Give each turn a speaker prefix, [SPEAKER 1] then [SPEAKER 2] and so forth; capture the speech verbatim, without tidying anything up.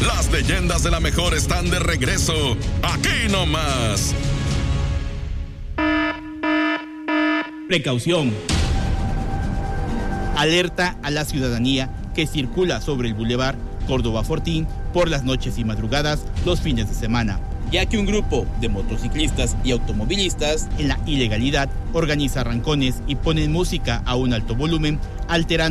[SPEAKER 1] Las leyendas de la mejor están de regreso, aquí nomás.
[SPEAKER 2] Precaución. Alerta a la ciudadanía que circula sobre el Boulevard Córdoba Fortín por las noches y madrugadas los fines de semana, ya que un grupo de motociclistas y automovilistas en la ilegalidad organiza arrancones y ponen música a un alto volumen, alterando